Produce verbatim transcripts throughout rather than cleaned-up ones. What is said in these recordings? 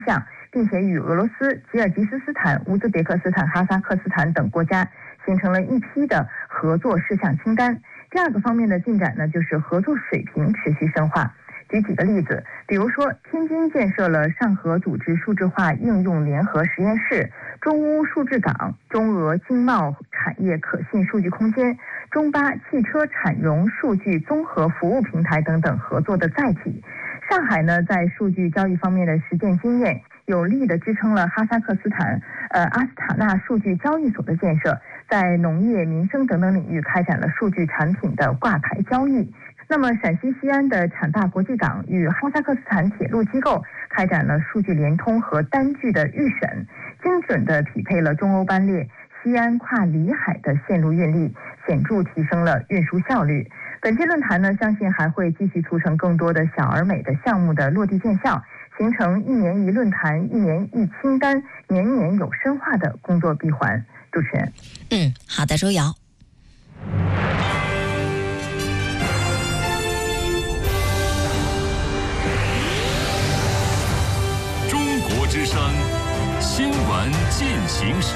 项，并且与俄罗斯、吉尔吉斯斯坦、乌兹别克斯坦、哈萨克斯坦等国家形成了一批的合作事项清单。第二个方面的进展呢，就是合作水平持续深化。举几个例子，比如说天津建设了上合组织数字化应用联合实验室、中乌数字港、中俄经贸产业可信数据空间、中巴汽车产融数据综合服务平台等等合作的载体。上海呢，在数据交易方面的实践经验，有力地支撑了哈萨克斯坦呃阿斯塔纳数据交易所的建设，在农业、民生等等领域开展了数据产品的挂牌交易。那么陕西西安的浐灞国际港与哈萨克斯坦铁路机构开展了数据联通和单据的预审，精准地匹配了中欧班列西安跨里海的线路运力，显著提升了运输效率。本期论坛呢，相信还会继续促成更多的小而美的项目的落地见效，形成一年一论坛、一年一清单、年年有深化的工作闭环。主持人， 嗯，好的，周瑶。 中国之声新闻进行时。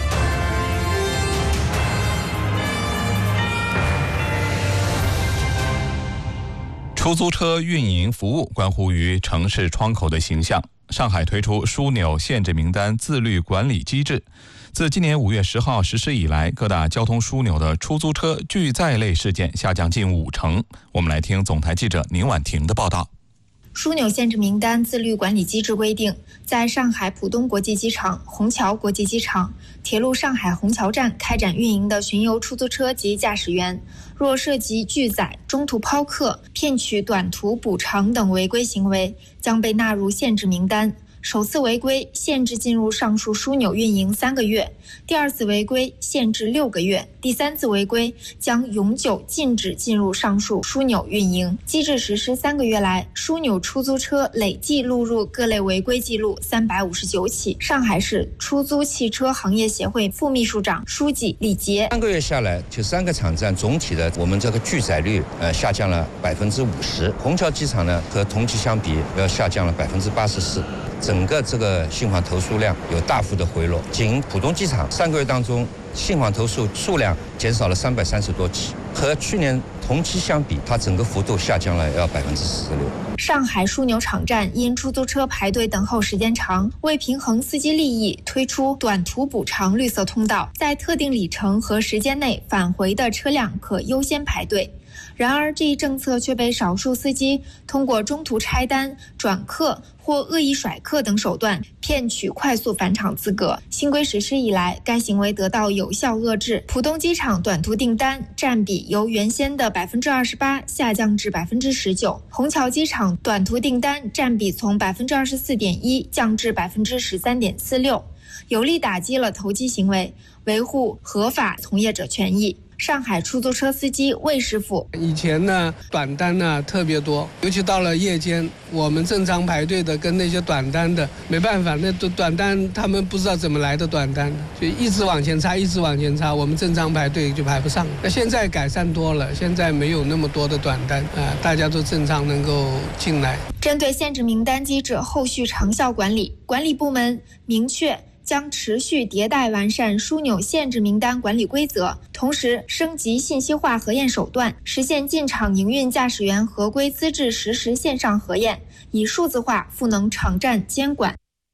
出租车运营服务关乎于城市窗口的形象。上海推出枢纽限制名单自律管理机制。自今年五月十号实施以来，各大交通枢纽的出租车拒载类事件下降近五成。我们来听总台记者宁婉婷的报道。 枢纽限制名单自律管理机制规定，在上海浦东国际机场、虹桥国际机场、铁路上海虹桥站开展运营的巡游出租车及驾驶员，若涉及拒载、中途抛客、骗取短途补偿等违规行为，将被纳入限制名单。首次违规限制进入上述枢纽运营三个月，第二次违规限制六个月，第三次违规将永久禁止进入上述枢纽运营。机制实施三个月来，枢纽出租车累计录入各类违规记录三百五十九起。上海市出租汽车行业协会副秘书长、书记李杰： 三个月下来，就三个场站总体的我们这个拒载率呃下降了百分之五十。虹桥机场呢和同期相比要下降了百分之八十四。整个这个信访投诉量有大幅的回落，仅浦东机场三个月当中，信访投诉数量减少了三百三十多起，和去年同期相比，它整个幅度下降了要百分之四十六。 上海枢纽场站因出租车排队等候时间长，为平衡司机利益，推出短途补偿绿色通道，在特定里程和时间内返回的车辆可优先排队。然而，这一政策却被少数司机通过中途拆单、转客或恶意甩客等手段骗取快速返场资格。新规实施以来，该行为得到有效遏制。浦东机场短途订单占比由原先的百分之二十八下降至百分之十九，虹桥机场短途订单占比从百分之二十四点一降至百分之十三点四六，有力打击了投机行为，维护合法从业者权益。上海出租车司机魏师傅： 以前呢，短单呢特别多，尤其到了夜间，我们正常排队的跟那些短单的没办法，那短单他们不知道怎么来的短单，就一直往前插，一直往前插，我们正常排队就排不上。那现在改善多了，现在没有那么多的短单啊、呃，大家都正常能够进来。 针对限制名单机制后续长效管理，管理部门明确将持续迭代完善枢纽限制名单管理规则，同时升级信息化核验手段，实现进场营运驾驶员合规资质实时线上核验，以数字化赋能场站监管。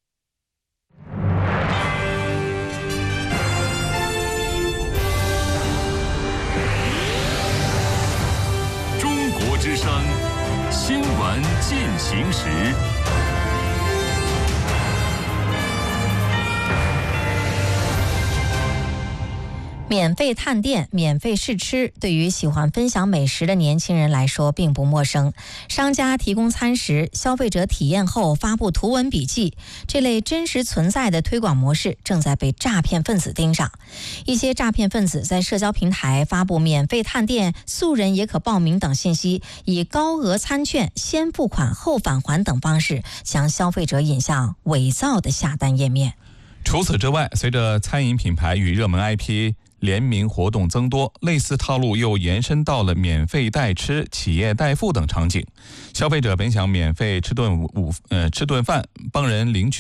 中国之声新闻进行时。 免费探店、免费试吃，对于喜欢分享美食的年轻人来说并不陌生。商家提供餐食，消费者体验后发布图文笔记，这类真实存在的推广模式正在被诈骗分子盯上。一些诈骗分子在社交平台发布免费探店、素人也可报名等信息，以高额餐券、先付款后返还等方式，将消费者引向伪造的下单页面。 除此之外，随着餐饮品牌与热门 I P联名活动增多，类似套路又延伸到了免费代吃、企业代付等场景。消费者本想免费吃顿午呃吃顿饭，帮人领取